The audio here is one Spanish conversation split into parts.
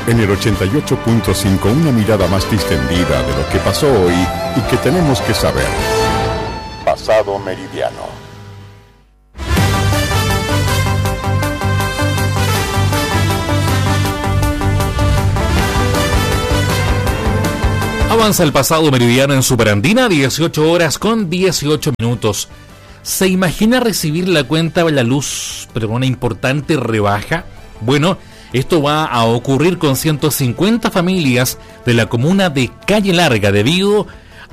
En el 88.5, una mirada más distendida de lo que pasó hoy y que tenemos que saber. Pasado Meridiano. Avanza el pasado meridiano en Superandina, 18 horas con 18 minutos. ¿Se imagina recibir la cuenta de la luz, pero con una importante rebaja? Bueno, esto va a ocurrir con 150 familias de la comuna de Calle Larga, debido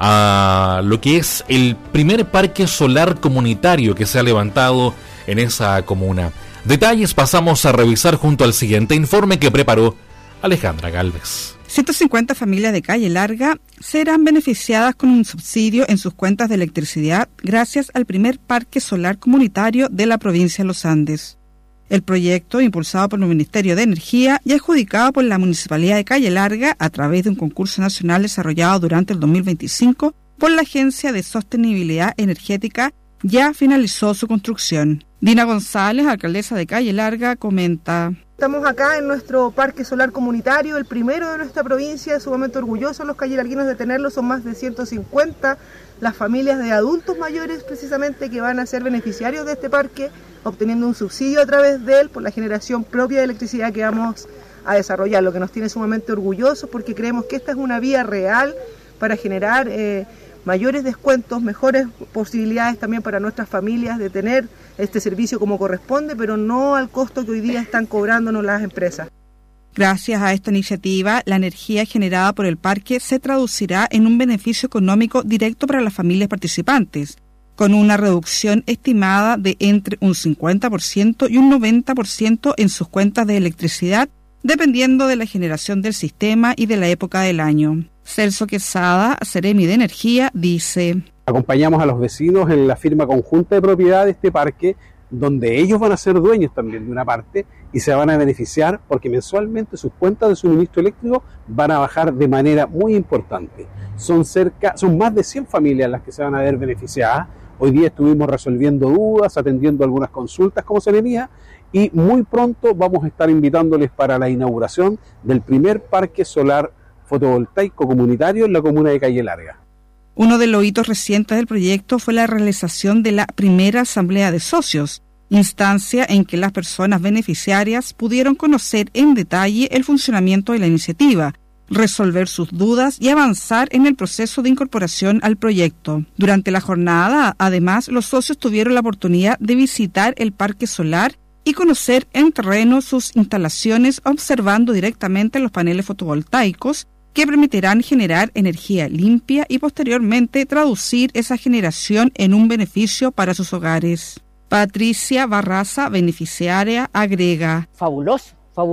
a lo que es el primer parque solar comunitario que se ha levantado en esa comuna. Detalles pasamos a revisar junto al siguiente informe que preparó Alejandra Gálvez. 150 familias de Calle Larga serán beneficiadas con un subsidio en sus cuentas de electricidad gracias al primer parque solar comunitario de la provincia de Los Andes. El proyecto, impulsado por el Ministerio de Energía y adjudicado por la Municipalidad de Calle Larga a través de un concurso nacional desarrollado durante el 2025 por la Agencia de Sostenibilidad Energética, ya finalizó su construcción. Dina González, alcaldesa de Calle Larga, comenta: Estamos acá en nuestro parque solar comunitario, el primero de nuestra provincia, sumamente orgullosos los callelarguinos de tenerlo. Son más de 150 las familias de adultos mayores precisamente que van a ser beneficiarios de este parque, obteniendo un subsidio a través de él por la generación propia de electricidad que vamos a desarrollar, lo que nos tiene sumamente orgullosos porque creemos que esta es una vía real para generar mayores descuentos, mejores posibilidades también para nuestras familias de tener este servicio como corresponde, pero no al costo que hoy día están cobrándonos las empresas. Gracias a esta iniciativa, la energía generada por el parque se traducirá en un beneficio económico directo para las familias participantes, con una reducción estimada de entre un 50% y un 90% en sus cuentas de electricidad, dependiendo de la generación del sistema y de la época del año. Celso Quesada, Seremi de Energía, dice: acompañamos a los vecinos en la firma conjunta de propiedad de este parque, donde ellos van a ser dueños también de una parte y se van a beneficiar porque mensualmente sus cuentas de suministro eléctrico van a bajar de manera muy importante. Son más de 100 familias las que se van a ver beneficiadas. Hoy día estuvimos resolviendo dudas, atendiendo algunas consultas como se venía, y muy pronto vamos a estar invitándoles para la inauguración del primer parque solar fotovoltaico comunitario en la comuna de Calle Larga. Uno de los hitos recientes del proyecto fue la realización de la primera asamblea de socios, instancia en que las personas beneficiarias pudieron conocer en detalle el funcionamiento de la iniciativa, resolver sus dudas y avanzar en el proceso de incorporación al proyecto. Durante la jornada, además, los socios tuvieron la oportunidad de visitar el parque solar y conocer en terreno sus instalaciones, observando directamente los paneles fotovoltaicos que permitirán generar energía limpia y posteriormente traducir esa generación en un beneficio para sus hogares. Patricia Barraza, beneficiaria, agrega: fabuloso,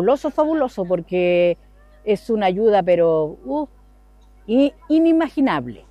porque es una ayuda pero inimaginable.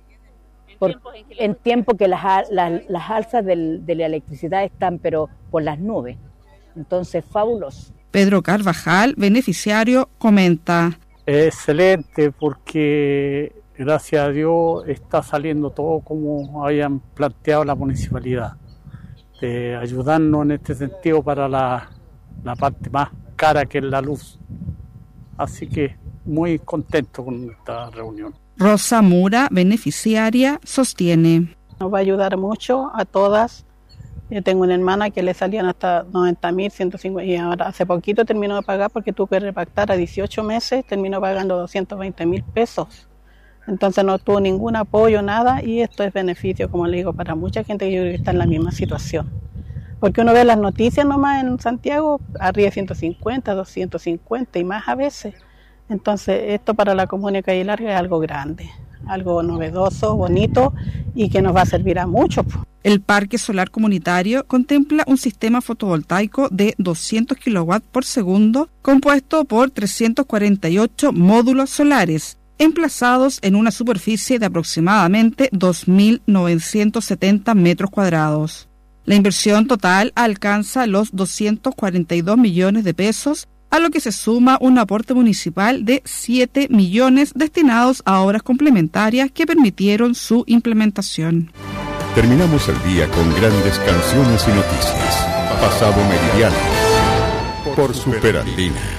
En tiempo que las alzas de la electricidad están pero por las nubes. Entonces, fabuloso. Pedro Carvajal, beneficiario, comenta: excelente, porque gracias a Dios está saliendo todo como habían planteado la municipalidad, de ayudarnos en este sentido para la parte más cara que es la luz. Así que muy contento con esta reunión. Rosa Mura, beneficiaria, sostiene: nos va a ayudar mucho a todas. Yo tengo una hermana que le salían hasta 90.000, 150, y ahora hace poquito terminó de pagar porque tuvo que repactar a 18 meses, terminó pagando 220.000 pesos. Entonces no tuvo ningún apoyo, nada, y esto es beneficio, como le digo, para mucha gente que yo creo que está en la misma situación. Porque uno ve las noticias nomás en Santiago, arriba de 150, 250 y más a veces. Entonces esto para la comuna de Calle Larga es algo grande, algo novedoso, bonito y que nos va a servir a muchos. El parque solar comunitario contempla un sistema fotovoltaico de 200 kW por segundo compuesto por 348 módulos solares, emplazados en una superficie de aproximadamente 2.970 metros cuadrados. La inversión total alcanza los 242 millones de pesos, a lo que se suma un aporte municipal de 7 millones destinados a obras complementarias que permitieron su implementación. Terminamos el día con grandes canciones y noticias. Pasado Meridiano por Superandina.